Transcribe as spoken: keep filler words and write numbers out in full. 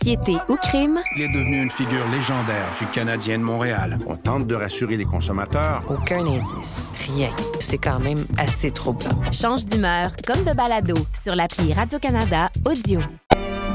Société ou crime? Il est devenu une figure légendaire du Canadien de Montréal. On tente de rassurer les consommateurs. Aucun indice. Rien. C'est quand même assez troublant. Change d'humeur comme de balado sur l'appli Radio-Canada Audio.